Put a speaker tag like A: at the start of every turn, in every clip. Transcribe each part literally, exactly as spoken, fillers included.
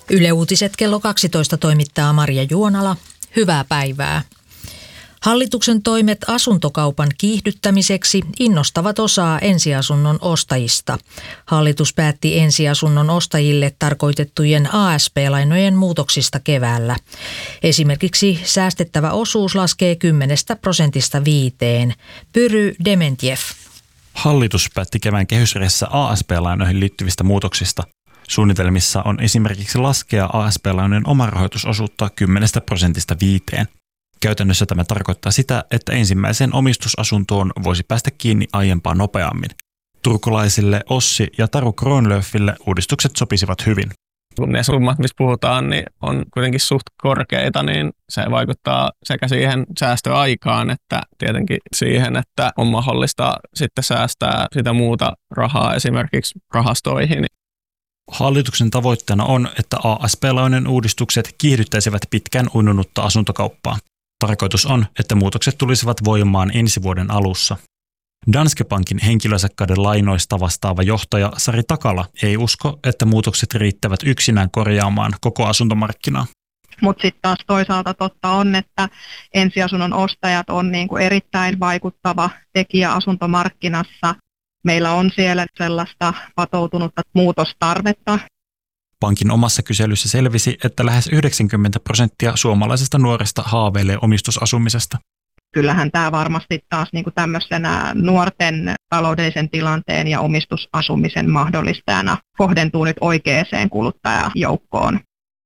A: Yle Uutiset kello kaksitoista toimittaa Marja Juonala. Hyvää päivää. Hallituksen toimet asuntokaupan kiihdyttämiseksi innostavat osaa ensiasunnon ostajista. Hallitus päätti ensiasunnon ostajille tarkoitettujen A S P-lainojen muutoksista keväällä. Esimerkiksi säästettävä osuus laskee kymmenestä prosentista viiteen. Pyry Dementjev.
B: Hallitus päätti kevään kehysriihessä A S P-lainoihin liittyvistä muutoksista. Suunnitelmissa on esimerkiksi laskea A S P-lainojen omarahoitusosuutta kymmenestä prosentista viiteen. Käytännössä tämä tarkoittaa sitä, että ensimmäiseen omistusasuntoon voisi päästä kiinni aiempaa nopeammin. Turkulaisille Ossi ja Taru Kronlöfille uudistukset sopisivat hyvin.
C: Kun ne summat, mistä puhutaan, niin on kuitenkin suht korkeita, niin se vaikuttaa sekä siihen säästöaikaan että tietenkin siihen, että on mahdollista sitten säästää sitä muuta rahaa esimerkiksi rahastoihin.
B: Hallituksen tavoitteena on, että A S P-lainojen uudistukset kiihdyttäisivät pitkään uinunutta asuntokauppaa. Tarkoitus on, että muutokset tulisivat voimaan ensi vuoden alussa. Danske Bankin henkilösakkaiden lainoista vastaava johtaja Sari Takala ei usko, että muutokset riittävät yksinään korjaamaan koko asuntomarkkinaa.
D: Mutta sitten taas toisaalta totta on, että ensiasunnon ostajat on niinku erittäin vaikuttava tekijä asuntomarkkinassa. Meillä on siellä sellaista patoutunutta muutostarvetta.
B: Pankin omassa kyselyssä selvisi, että lähes yhdeksänkymmentä prosenttia suomalaisista nuorista haaveilee omistusasumisesta.
D: Kyllähän tämä varmasti taas niinku tämmöisenä nuorten taloudellisen tilanteen ja omistusasumisen mahdollistajana kohdentuu nyt oikeaan kuluttajajoukkoon.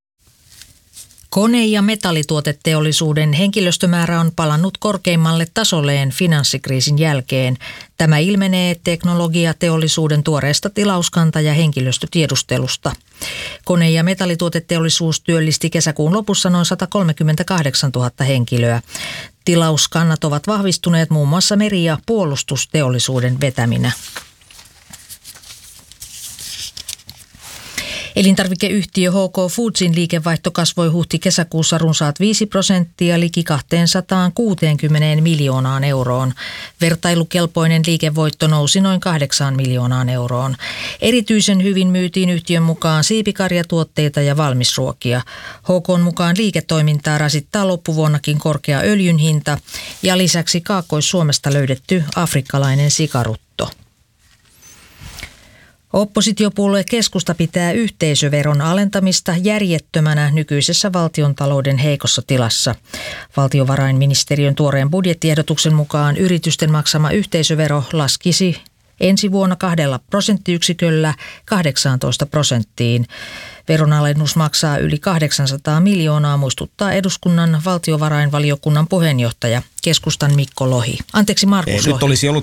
A: Kone- ja metallituoteteollisuuden henkilöstömäärä on palannut korkeimmalle tasolleen finanssikriisin jälkeen. Tämä ilmenee teknologiateollisuuden tuoreesta tilauskanta- ja henkilöstötiedustelusta. Kone- ja metallituoteteollisuus työllisti kesäkuun lopussa noin sata kolmekymmentäkahdeksantuhatta henkilöä. Tilauskannat ovat vahvistuneet muun muassa meri- ja puolustusteollisuuden vetäminä. Elintarvikeyhtiö H K Foodsin liikevaihto kasvoi huhti-kesäkuussa runsaat viisi prosenttia liki kaksisataakuusikymmentä miljoonaan euroon. Vertailukelpoinen liikevoitto nousi noin kahdeksaan miljoonaan euroon. Erityisen hyvin myytiin yhtiön mukaan siipikarjatuotteita ja valmisruokia. H K:n mukaan liiketoimintaa rasittaa loppuvuonnakin korkea öljyn hinta ja lisäksi Kaakkois-Suomesta löydetty afrikkalainen sikarutto. Oppositiopuolue Keskusta pitää yhteisöveron alentamista järjettömänä nykyisessä valtiontalouden heikossa tilassa. Valtiovarainministeriön tuoreen budjettiehdotuksen mukaan yritysten maksama yhteisövero laskisi ensi vuonna kahdella prosenttiyksiköllä kahdeksaantoista prosenttiin. Veronalennus maksaa yli kahdeksansataa miljoonaa, muistuttaa eduskunnan valtiovarainvaliokunnan puheenjohtaja Keskustan Mikko Lohi. Anteeksi, Markus Lohi.
E: Nyt olisi ollut